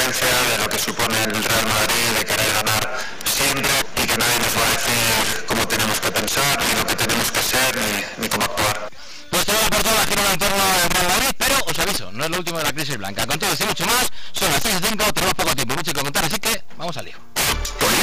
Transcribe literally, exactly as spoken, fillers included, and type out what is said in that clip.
conciencia de lo que supone el Real Madrid, de querer ganar siempre y que nadie nos va a decir cómo tenemos que pensar, ni lo que tenemos que ser, ni, ni cómo actuar. Pues todo por todo la gira en torno al Real Madrid, pero os aviso, no es lo último de la crisis blanca. Con todo esto y mucho más, son las seis y cinco, tenemos poco tiempo, mucho que contar, así que vamos al lío.